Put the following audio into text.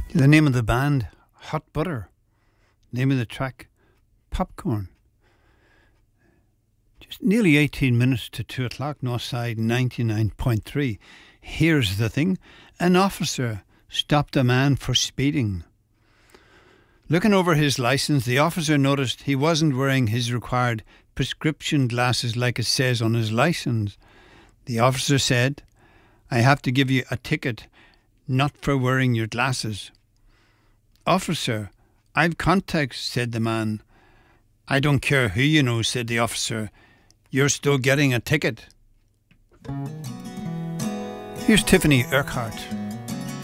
The name of the band, Hot Butter. Name of the track, Popcorn. Just nearly 18 minutes to 2 o'clock, Northside 99.3. Here's the thing. An officer stopped a man for speeding. Looking over his licence, the officer noticed he wasn't wearing his required prescription glasses like it says on his licence. The officer said, "I have to give you a ticket, not for wearing your glasses." "Officer, I've contacts," said the man. "I don't care who you know," said the officer. "You're still getting a ticket." Here's Tiffany Urquhart.